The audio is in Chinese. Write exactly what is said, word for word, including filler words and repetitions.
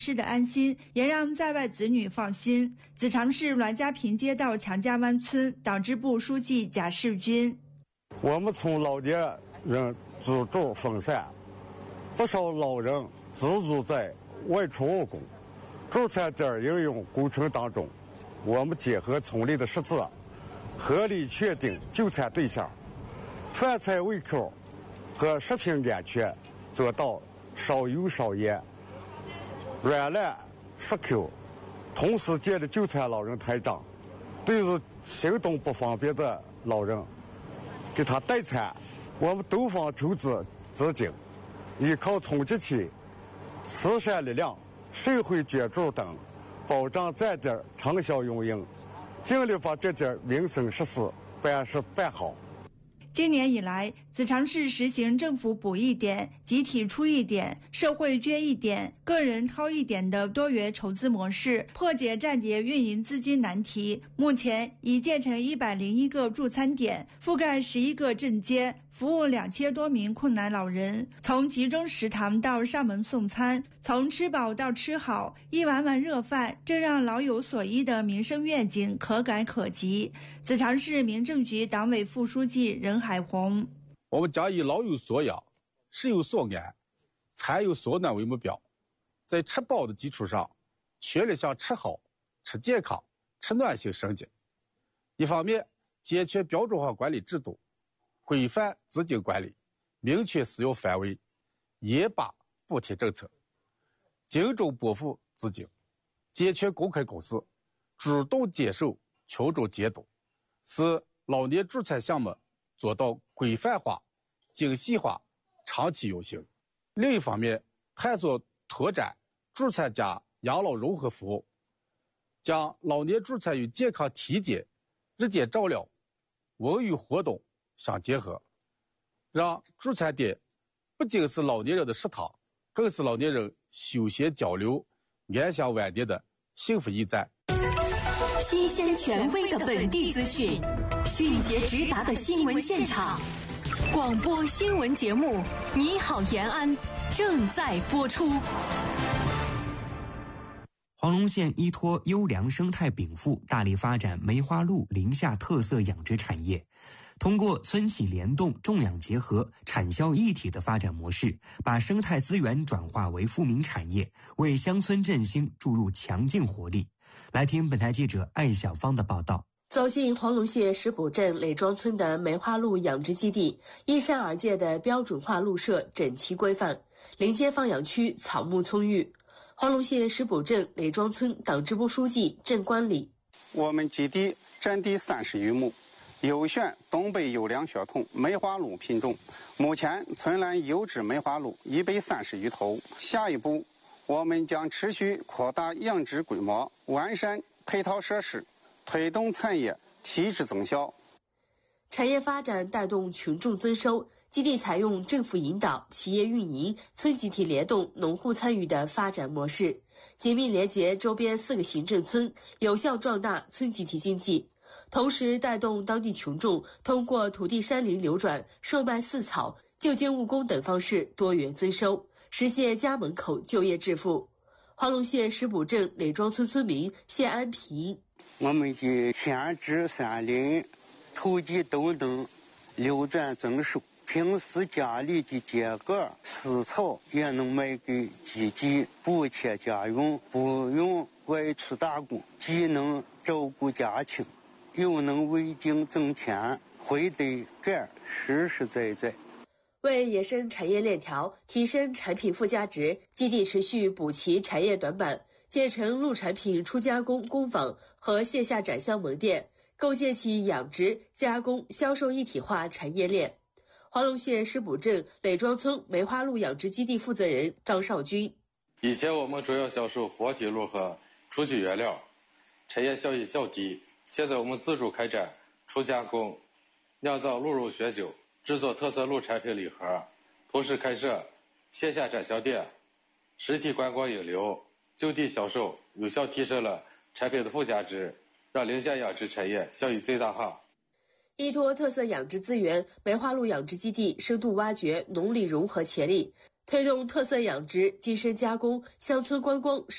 市的安心，也让在外子女放心。子长市栾家坪街道强家湾村党支部书记贾世军： 我们从老年人居住分散，不少老人自住在外出务工，住餐点应用过程当中，我们结合村里的实质，合理确定就餐对象，饭菜胃口和食品安全做到少油少盐、软烂适口，同时建立就餐老人台账，对于行动不方便的老人，给他代餐。我们多方筹资资金，依靠村集体、慈善力量、社会捐助等，保障站点长效运营，尽力把这件民生实事办事办好。 今年以来，子长市实行政府补一点、集体出一点、社会捐一点、个人掏一点的多元筹资模式，破解站点运营资金难题。目前已建成一百零一个助餐点，覆盖十一个镇街，服务两千多名困难老人。从集中食堂到上门送餐，从吃饱到吃好，一碗碗热饭，这让老有所依的民生愿景可感可及。子长市民政局党委副书记任海红： 我们将以老有所养、食有所安、餐有所暖为目标，在吃饱的基础上，全力向吃好、吃健康、吃暖性升级。一方面，健全标准化管理制度，规范资金管理，明确使用范围，严把补贴政策，精准拨付资金，健全公开公示，主动接受群众监督，使老年助餐项目做到规范化、精细化、长期运行。另一方面，探索拓展助餐加养老融合服务，将老年助餐与健康体检、日间照料、文娱活动相结合，让助餐点不仅是老年人的食堂，更是老年人休闲交流、安享晚年的幸福驿站。 新鲜权威的本地资讯，迅捷直达的新闻现场，广播新闻节目《你好延安》正在播出。 黄龙县依托优良生态禀赋，大力发展梅花鹿林下特色养殖产业，通过村企联动、种养结合、产销一体的发展模式，把生态资源转化为富民产业，为乡村振兴注入强劲活力。来听本台记者艾小芳的报道。 走进黄龙县石浦镇累庄村的梅花鹿养殖基地，依山而建的标准化鹿舍整齐规范，林间放养区草木葱郁。黄龙县石浦镇累庄村党支部书记郑观礼： 我们基地占地三十余亩，优选东北优良血统梅花鹿品种，目前存栏优质梅花鹿一百三十余头。下一步，我们将持续扩大养殖规模，完善配套设施，推动产业提质增效。 产业发展带动群众增收，基地采用政府引导、企业运营、村集体联动、农户参与的发展模式，紧密连结周边四个行政村，有效壮大村集体经济，同时带动当地群众通过土地山林流转、售卖饲草、就近务工等方式多元增收，实现家门口就业致富。黄龙县石浦镇累庄村村民谢安平： 我们的闲置山林、土地都能流转增收，平时家里的秸秆、饲草也能卖给基地补贴家用，不用外出打工，既能照顾家庭，又能为境挣钱，回得感实实在在。 为延伸产业链条，提升产品附加值，基地持续补齐产业短板，建成鹿产品初加工工坊和线下展销门店，构建起养殖、加工、销售一体化产业链。黄龙县石浦镇累庄村梅花鹿养殖基地负责人张少军： 以前我们主要销售活体鹿和雏菊原料，产业效益较低。现在我们自主开展初加工、酿造鹿肉血酒、制作特色鹿产品礼盒，同时开设线下展销店、实体观光引流、就地销售，有效提升了产品的附加值，让林下养殖产业效益最大化。 依托特色养殖资源，梅花鹿养殖基地深度挖掘农林融合潜力，推动特色养殖、精深加工、乡村观光